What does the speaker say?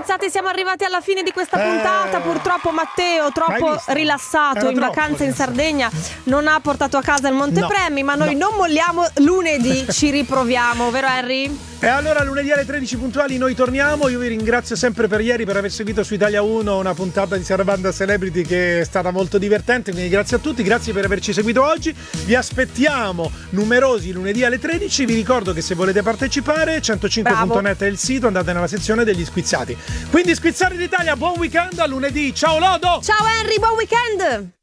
schizzate, siamo arrivati alla fine di questa puntata. Purtroppo Matteo, troppo rilassato in vacanza in Sardegna, non ha portato a casa il montepremi, ma noi non molliamo. Lunedì ci riproviamo, vero Henry? E allora lunedì alle 13 puntuali noi torniamo. Io vi ringrazio sempre per ieri, per aver seguito su Italia 1 una puntata di Servanda Celebrity che è stata molto divertente, quindi grazie a tutti, grazie per averci seguito oggi. Vi aspettiamo numerosi lunedì alle 13. Vi ricordo che se volete partecipare 105.net è il sito, andate nella sezione degli squizzati. Quindi Squizzati d'Italia, buon weekend, a lunedì. Ciao Lodo! Ciao Henry, buon weekend!